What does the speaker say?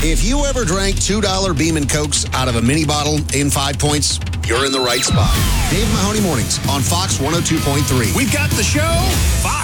If you ever drank $2 Beam & Cokes out of a mini bottle in 5 points, you're in the right spot. Dave Mahoney Mornings on Fox 102.3. We've got the show, Fox